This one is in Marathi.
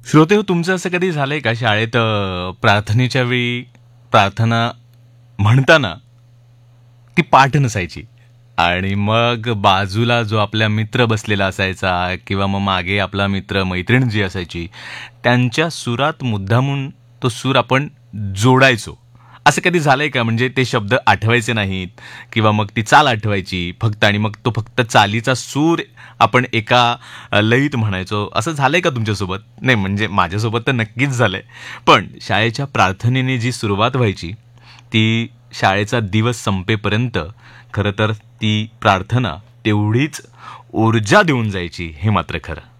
श्रोते हो, तुमचं असं कधी झालंय का शाळेत प्रार्थनेच्या वेळी प्रार्थना म्हणताना ती पाठ नसायची आणि मग बाजूला जो आपला मित्र बसलेला असायचा किंवा मग मागे आपला मित्र मैत्रीण जी असायची त्यांच्या सुरात मुद्दामून तो सूर आपण जोडायचो. असं कधी झालंय का? म्हणजे ते शब्द आठवायचे नाहीत किंवा मग ती चाल आठवायची फक्त आणि मग तो फक्त चालीचा सूर आपण एका लयीत म्हणायचो. असं झालंय का तुमच्यासोबत? नाही म्हणजे माझ्यासोबत तर नक्कीच झालंय. पण शाळेच्या प्रार्थनेने जी सुरुवात व्हायची ती शाळेचा दिवस संपेपर्यंत खरं तर ती प्रार्थना तेवढीच ऊर्जा देऊन जायची, हे मात्र खरं.